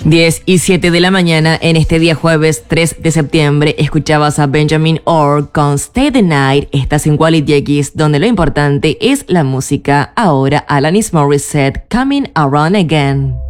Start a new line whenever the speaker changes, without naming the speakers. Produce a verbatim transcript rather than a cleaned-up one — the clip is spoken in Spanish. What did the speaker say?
diez y siete de la mañana en este día jueves tres de septiembre escuchabas a Benjamin Orr con Stay the Night. Estás en Quality X, donde lo importante es la música. Ahora Alanis Morissette, Coming Around Again.